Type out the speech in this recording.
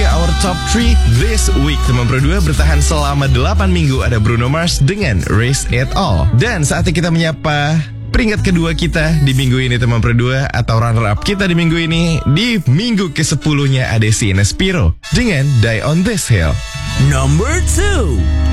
ketiga our top 3 this week. Teman Pro 2 bertahan selama 8 minggu. Ada Bruno Mars dengan Raise It All. Dan saatnya kita menyapa peringkat kedua kita di minggu ini, teman Pro 2, atau runner up kita di minggu ini. Di minggu ke-10-nya ada si Nespiro dengan Die on This Hill. Number 2.